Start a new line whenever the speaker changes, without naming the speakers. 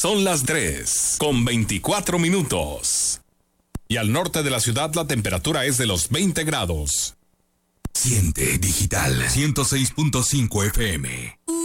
Son las 3:24. Y al norte de la ciudad la temperatura es de los 20 grados.
Siente Digital 106.5 FM.